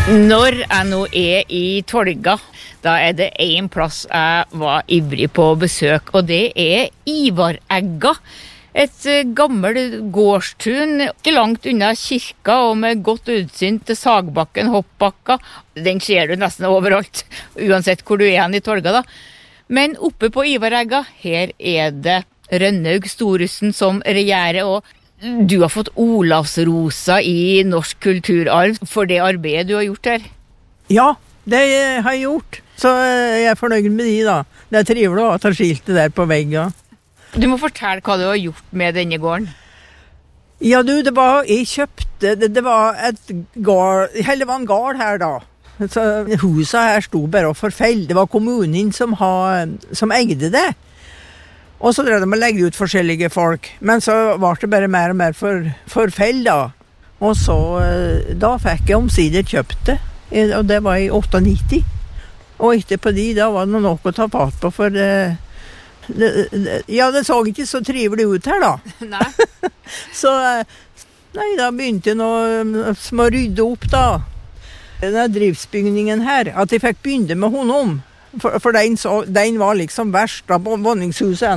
Når jeg nå i Tolga, da det en plass jeg var ivrig på å besøke, og det Ivaregga. Et gammelt gårdstun, ikke langt unna kirka og med godt utsyn til Sagbakken, Hoppbakka. Den ser du nesten overalt, uansett hvor du hen i Tolga da. Men oppe på Ivaregga, her det Rønnaug Storussen som regjerer, og du har fått Olavsrosa i Norsk kulturarv for det arbeidet du har gjort her. Ja, det har jeg gjort. Så jeg fornøyd med de da. Det trivelig å ha skiltet der på veggen. Du må fortelle hva du har gjort med denne gården. Ja du, jeg kjøpte, det var det var en gård her da. Så huset her sto bare og forfell. Det var kommunen som eide det. Og så drev de å legge ut forskjellige folk. Men så var det bare mer og mer forfell da. Og så, da fikk jeg omsider kjøpt det. Og det var i 98. Og etterpå da var det nok å ta fatt på, for ja, det så ikke så trivelig ut her da. Nei. Så, da begynte jeg å rydde opp da. Denne driftsbygningen her, at jeg fikk begynne med honom. For den var liksom verst da, våningshuset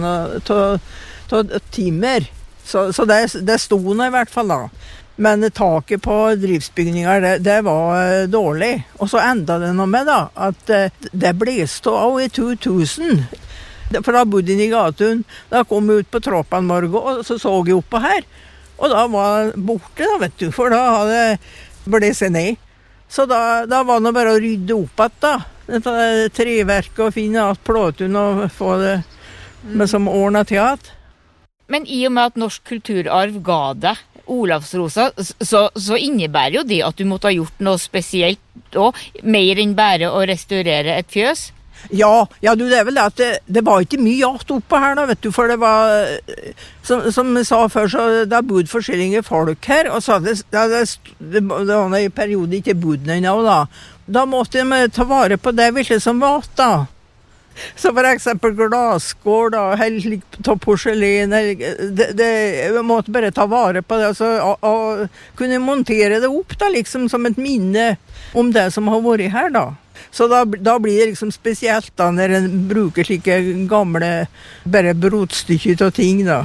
av timmer. Så det stod nå i hvert fall da. Men taket på driftsbygninger, det var dårlig. Og så enda det noe med da, at det blåste av i 2000. For da bodde jeg i gatun, da kom jeg ut på trappa en morgen, og så jeg oppe her. Og da var jeg borte da, vet du, for da hadde det blåst ned. Så da var det bare å rydde opp at da. Dette treverket og finne at plåtun og få det som ordnet til at. Men i og med at Norsk kulturarv ga deg Olavsrosa, så innebærer jo det at du måtte ha gjort noe spesielt, og mer enn bare å restaurere et fjøs. Ja, du, det vel det at det var ikke mye jakt oppe her da, vet du, for det var, som jeg sa før, så det bodde forskjellige folk her, og så det var en periode ikke bodde noe da. Da måtte de ta vare på det ville som var da. Så for eksempel glasskål da, helt av porselen, jeg måtte bare ta vare på det, og kunne montere det opp da, liksom som et minne om det som har vært her da. Så da blir det liksom spesielt da, når en bruker slike gamle, bare brotstykker av ting da,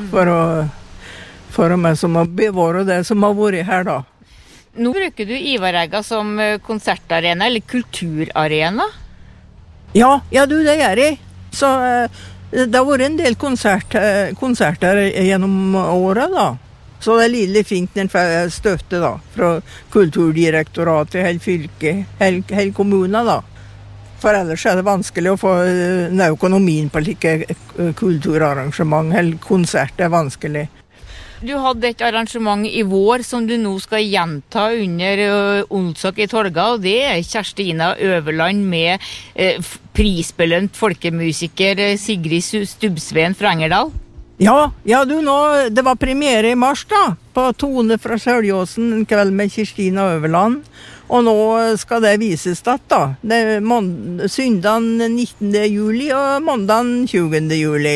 for å bevare det som har vært her da. Nå bruker du Ivaregga som konsertarena, eller kulturarena? Ja, du, det gjør jeg. Så det har vært en del konserter gjennom året da. Så det litt fint når en får støtte da, fra Kulturdirektoratet, hele fylket, hele kommunen da. For ellers det vanskelig å få økonomien på like kulturarrangement, hele konsert vanskelig. Du hadde et arrangement i vår som du nå skal gjenta under Olsok i Tolga, og det Kjerstina Øverland med prisbelønt folkemusiker Sigrid Stubbsveen fra Engerdal. Ja du, det var premiere i mars da, på Tone fra Søljåsen, en kveld med Kjerstina Øverland. Og nå skal det vises da. Det søndagen 19. juli og mandagen 20. juli.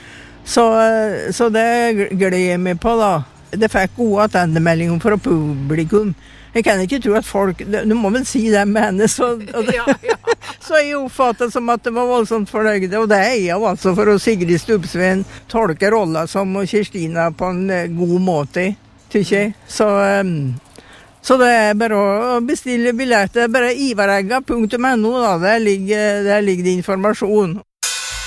Så det gleder jeg meg på da. Det fikk gode attendemeldinger fra publikum. Jeg kan ikke tro at folk, du må vel si det med henne, så jeg oppfattet som at det var voldsomt fornøyde, og det jeg jo altså for å Sigrid Stubbsveen tolke rollen som Kjerstina på en god måte, tykker jeg. Så det bare å bestille billetter, bare ivaregga.no da, der ligger informasjon.